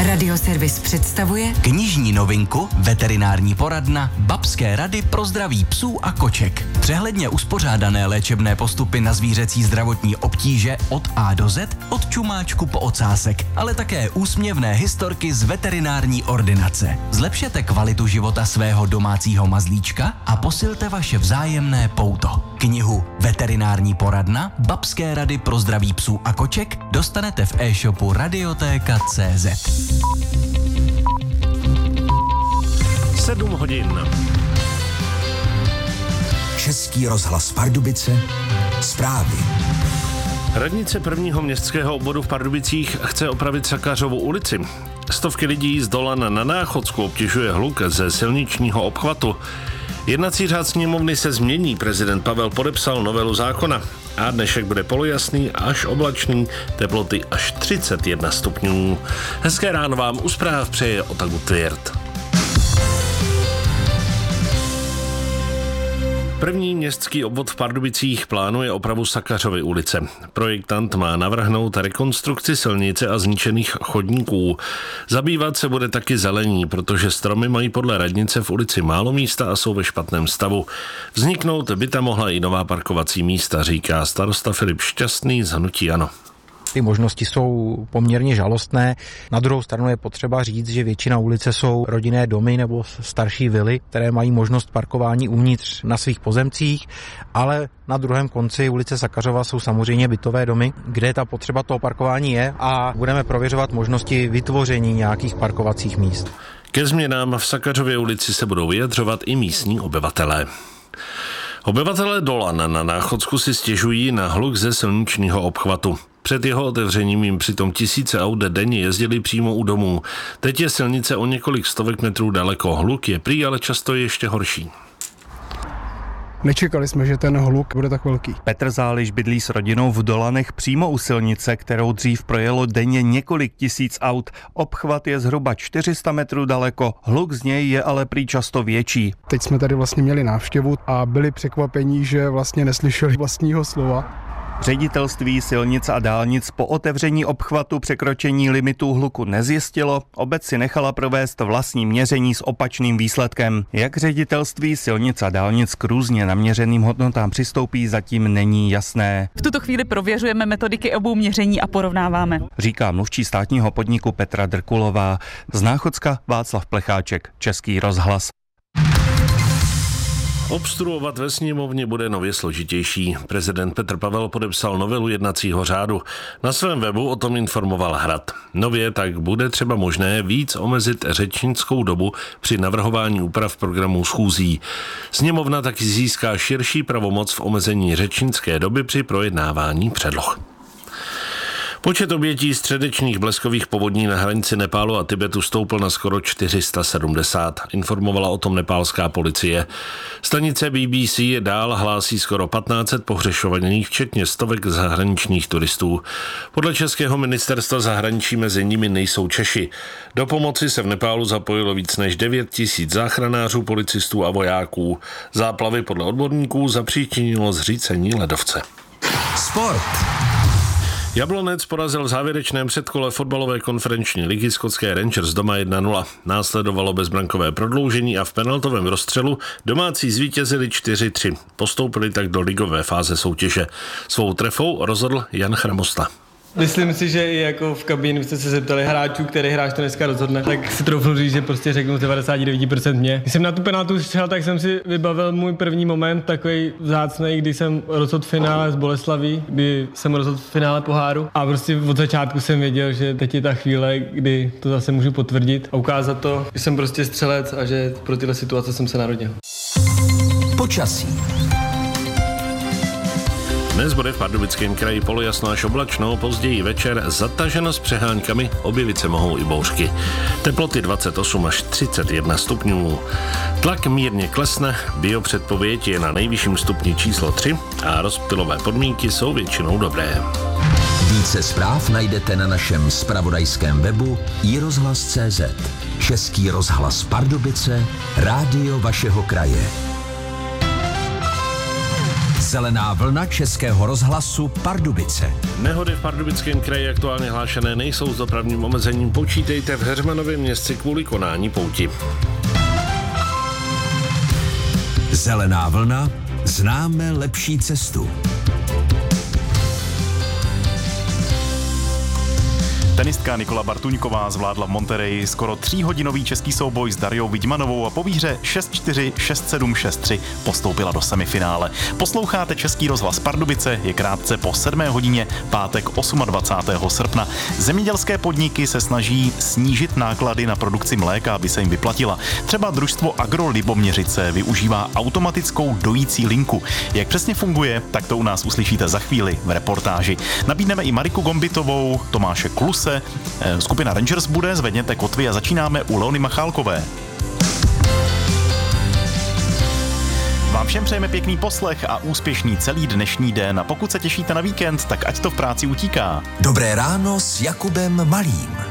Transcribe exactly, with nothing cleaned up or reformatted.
Radioservis představuje knižní novinku Veterinární poradna Babské rady pro zdraví psů a koček. Přehledně uspořádané léčebné postupy na zvířecí zdravotní obtíže od A do Z, od čumáčku po ocásek, ale také úsměvné historky z veterinární ordinace. Zlepšete kvalitu života svého domácího mazlíčka a posilte vaše vzájemné pouto. Knihu Veterinární poradna Babské rady pro zdraví psů a koček dostanete v e-shopu radiotéka tečka cé zet. sedm hodin. Český rozhlas Pardubice, zprávy. Radnice prvního městského obvodu v Pardubicích chce opravit Sakařovu ulici. Stovky lidí z Dolan na Náchodsku obtěžuje hluk ze silničního obchvatu. Jednací řád sněmovny se změní, prezident Pavel podepsal novelu zákona a dnešek bude polojasný až oblačný, teploty až třicet jedna stupňů. Hezké ráno vám u zpráv přeje Otagu Tvěrt. První městský obvod v Pardubicích plánuje opravu Sakařovy ulice. Projektant má navrhnout rekonstrukci silnice a zničených chodníků. Zabývat se bude taky zelení, protože stromy mají podle radnice v ulici málo místa a jsou ve špatném stavu. Vzniknout by tam mohla i nová parkovací místa, říká starosta Filip Šťastný z hnutí ANO. Ty možnosti jsou poměrně žalostné. Na druhou stranu je potřeba říct, že většina ulice jsou rodinné domy nebo starší vily, které mají možnost parkování uvnitř na svých pozemcích, ale na druhém konci ulice Sakařova jsou samozřejmě bytové domy, kde ta potřeba toho parkování je a budeme prověřovat možnosti vytvoření nějakých parkovacích míst. Ke změnám v Sakařově ulici se budou vyjadřovat i místní obyvatelé. Obyvatelé Dolan na Náchodsku si stěžují na hluk ze silničního obchvatu. Před jeho otevřením jim přitom tisíce aut denně jezdili přímo u domů. Teď je silnice o několik stovek metrů daleko. Hluk je prý, ale často je ještě horší. Nečekali jsme, že ten hluk bude tak velký. Petr Záliš bydlí s rodinou v Dolanech přímo u silnice, kterou dřív projelo denně několik tisíc aut. Obchvat je zhruba čtyři sta metrů daleko, hluk z něj je ale prý často větší. Teď jsme tady vlastně měli návštěvu a byli překvapení, že vlastně neslyšeli vlastního slova. Ředitelství silnic a dálnic po otevření obchvatu překročení limitů hluku nezjistilo, obec si nechala provést vlastní měření s opačným výsledkem. Jak ředitelství silnic a dálnic k různě naměřeným hodnotám přistoupí, zatím není jasné. V tuto chvíli prověřujeme metodiky obou měření a porovnáváme, říká mluvčí státního podniku Petra Drkulová. Z Náchodska Václav Plecháček, Český rozhlas. Obstruovat ve sněmovně bude nově složitější. Prezident Petr Pavel podepsal novelu jednacího řádu. Na svém webu o tom informoval Hrad. Nově tak bude třeba možné víc omezit řečnickou dobu při navrhování úprav programů schůzí. Sněmovna taky získá širší pravomoc v omezení řečnické doby při projednávání předloh. Počet obětí středečních bleskových povodní na hranici Nepálu a Tibetu stoupl na skoro čtyři sta sedmdesát, informovala o tom nepálská policie. Stanice B B C dál hlásí skoro patnáct set pohřešovaných, včetně stovek zahraničních turistů. Podle českého ministerstva zahraničí mezi nimi nejsou Češi. Do pomoci se v Nepálu zapojilo víc než devět tisíc záchranářů, policistů a vojáků. Záplavy podle odborníků zapříčinilo zřícení ledovce. Sport. Jablonec porazil v závěrečném předkole fotbalové konferenční ligy skotské Rangers doma jedna nula. Následovalo bezbrankové prodloužení a v penaltovém rozstřelu domácí zvítězili čtyři tři. Postoupili tak do ligové fáze soutěže. Svou trefou rozhodl Jan Chramosta. Myslím si, že i jako v kabíně jste se zeptali hráčů, který hráč to dneska rozhodne, tak si troufnu říct, že prostě řeknu z devadesát devět procent mě. Když jsem na tu penaltu střel, tak jsem si vybavil můj první moment, takový vzácnej, kdy jsem rozhodl finále z Boleslaví, kdy jsem rozhodl finále poháru a prostě od začátku jsem věděl, že teď je ta chvíle, kdy to zase můžu potvrdit a ukázat to, že jsem prostě střelec a že pro tyhle situace jsem se narodil. Počasí. Dnes bude v Pardubickém kraji polojasno až oblačno, později večer zataženo s přeháňkami, objevit se mohou i bouřky. Teploty dvacet osm až třicet jedna stupňů. Tlak mírně klesne, biopředpověď je na nejvyšším stupni číslo tři a rozptylové podmínky jsou většinou dobré. Více zpráv najdete na našem zpravodajském webu i rozhlas tečka cé zet. Český rozhlas Pardubice, rádio vašeho kraje. Zelená vlna Českého rozhlasu Pardubice. Nehody v Pardubickém kraji aktuálně hlášené nejsou, s dopravním omezením počítejte v Heřmanově Městci kvůli konání pouti. Zelená vlna, známe lepší cestu. Tenistka Nikola Bartuňková zvládla v Monterreyi skoro tříhodinový český souboj s Dariou Vidmanovou a po výhře šest čtyři, šest sedm, šest tři postoupila do semifinále. Posloucháte Český rozhlas Pardubice, je krátce po sedmé hodině, pátek dvacátého osmého srpna. Zemědělské podniky se snaží snížit náklady na produkci mléka, aby se jim vyplatila. Třeba družstvo Agro Liboměřice využívá automatickou dojící linku. Jak přesně funguje, tak to u nás uslyšíte za chvíli v reportáži. Nabídneme i Mariku Gombitovou, Tomáše Kluse. Skupina Rangers bude, zvedněte kotvy a začínáme u Leony Machálkové. Vám všem přejeme pěkný poslech a úspěšný celý dnešní den a pokud se těšíte na víkend, tak ať to v práci utíká. Dobré ráno s Jakubem Malým.